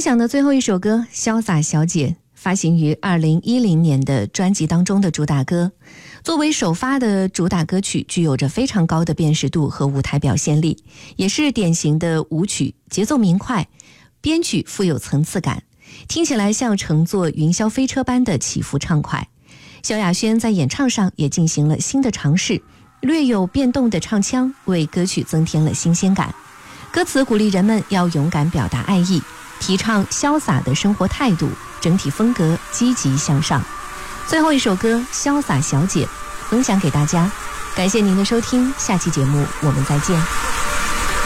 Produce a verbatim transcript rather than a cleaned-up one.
享的最后一首歌《潇洒小姐》，发行于二零一零年的专辑当中的主打歌。作为首发的主打歌曲，具有着非常高的辨识度和舞台表现力，也是典型的舞曲，节奏明快，编曲富有层次感，听起来像乘坐云霄飞车般的起伏畅快。萧亚轩在演唱上也进行了新的尝试，略有变动的唱腔为歌曲增添了新鲜感。歌词鼓励人们要勇敢表达爱意，提倡潇洒的生活态度，整体风格积极向上。最后一首歌《潇洒小姐》分享给大家，感谢您的收听，下期节目我们再见。